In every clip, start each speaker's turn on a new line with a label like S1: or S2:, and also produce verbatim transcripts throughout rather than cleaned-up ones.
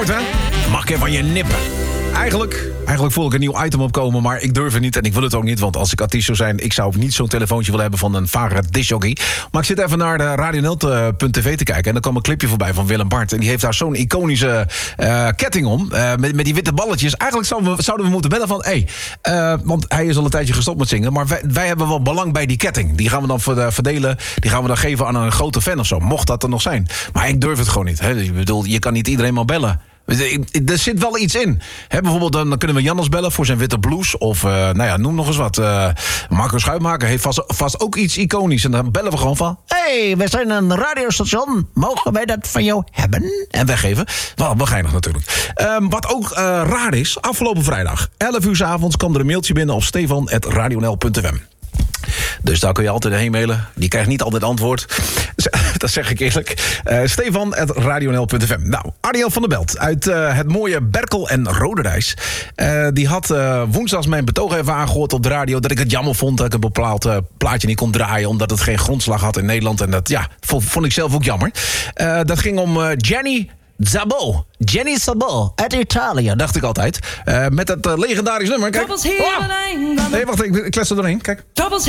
S1: hoort, hè? Mag ik even van je nippen. Eigenlijk, eigenlijk voel ik een nieuw item opkomen, maar ik durf het niet en ik wil het ook niet. Want als ik artiest zou zijn, ik zou niet zo'n telefoontje willen hebben van een vage discjockey. Maar ik zit even naar de radio punt t v te kijken en dan kwam een clipje voorbij van Willem Bart. En die heeft daar zo'n iconische uh, ketting om, uh, met, met die witte balletjes. Eigenlijk zouden we, zouden we moeten bellen van, hé, hey, uh, want hij is al een tijdje gestopt met zingen, maar wij, wij hebben wel belang bij die ketting. Die gaan we dan verdelen, die gaan we dan geven aan een grote fan of zo, mocht dat er nog zijn. Maar ik durf het gewoon niet. Hè. Ik bedoel, je kan niet iedereen maar bellen. Er zit wel iets in. He, bijvoorbeeld dan kunnen we Jannes bellen voor zijn witte blouse. Of uh, nou ja, noem nog eens wat. Uh, Marco Schuitmaker heeft vast, vast ook iets iconisch. En dan bellen we gewoon van, hé, hey, we zijn een radiostation. Mogen wij dat van jou hebben? En weggeven. Wel, wel geinig natuurlijk. Um, wat ook uh, raar is, afgelopen vrijdag, elf uur 's avonds, kwam er een mailtje binnen op stefan at radionl punt f m. Dus daar kun je altijd heen mailen. Die krijgt niet altijd antwoord. Dat zeg ik eerlijk. Uh, stefan at radionl punt f m. Nou, Arjan van der Belt uit uh, het mooie Berkel en Roderijs. Uh, die had uh, woensdags mijn betoog even aangehoord op de radio. Dat ik het jammer vond dat ik een bepaald uh, plaatje niet kon draaien. Omdat het geen grondslag had in Nederland. En dat ja, vond, vond ik zelf ook jammer. Uh, dat ging om uh, Jenny Szabó. Jenny Szabó uit Italië, dacht ik altijd. Uh, met dat uh, legendarisch nummer. Kijk. Oh. Nee, wacht, ik, ik klets er doorheen. Kijk.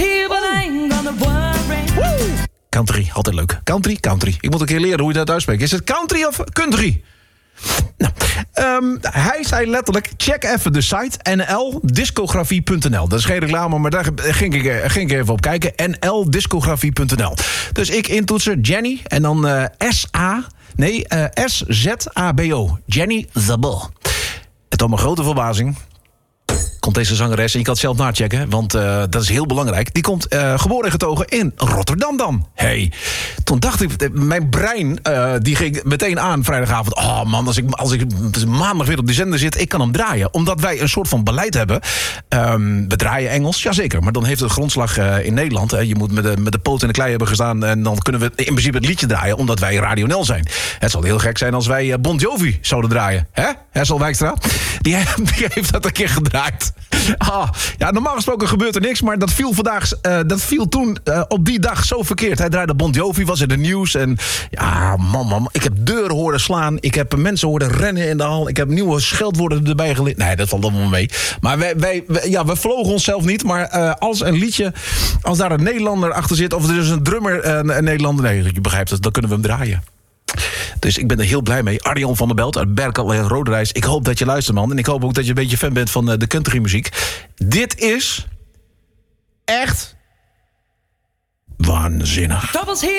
S1: Country, altijd leuk. Country, country. Ik moet een keer leren hoe je dat uitspreekt. Is het country of country? Nou, um, hij zei letterlijk, check even de site n l discografie punt n l. Dat is geen reclame, maar daar ging ik, ging ik even op kijken. n l discografie punt n l. Dus ik intoetsen Jenny en dan uh, S A... Nee, uh, S Z A B O. Jenny Szabó. En tot mijn grote verbazing komt deze zangeres, en je kan het zelf nachecken, want uh, dat is heel belangrijk. Die komt uh, geboren en getogen in Rotterdam dan. Hey, toen dacht ik, mijn brein uh, die ging meteen aan vrijdagavond. Oh man, als ik, als ik maandag weer op de zender zit, ik kan hem draaien. Omdat wij een soort van beleid hebben. Um, we draaien Engels, jazeker. Maar dan heeft het grondslag uh, in Nederland. Hè. Je moet met de, met de poot in de klei hebben gestaan en dan kunnen we in principe het liedje draaien, omdat wij Radio Nel zijn. Het zal heel gek zijn als wij uh, Bon Jovi zouden draaien. Hè, Hessel Wijkstra? Die, die heeft dat een keer gedraaid. Ah, ja, normaal gesproken gebeurt er niks, maar dat viel vandaag, uh, dat viel toen uh, op die dag zo verkeerd. Hij draaide Bon Jovi, was in de nieuws en ja, man, man, ik heb deuren horen slaan, ik heb mensen horen rennen in de hal, ik heb nieuwe scheldwoorden erbij geleerd. Nee, dat valt allemaal mee. Maar wij, wij, wij, ja, we vlogen onszelf niet, maar uh, als een liedje, als daar een Nederlander achter zit, of er is een drummer, uh, een Nederlander, nee, je begrijpt het, dan kunnen we hem draaien. Dus ik ben er heel blij mee. Arjan van der Belt uit Berkel en Roderijs. Ik hoop dat je luistert, man. En ik hoop ook dat je een beetje fan bent van uh, de countrymuziek. Dit is echt waanzinnig.